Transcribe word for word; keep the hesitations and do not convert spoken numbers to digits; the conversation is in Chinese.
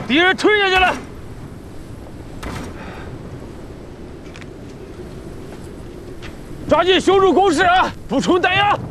敌人推下去了，抓紧修筑工事啊，补充弹药。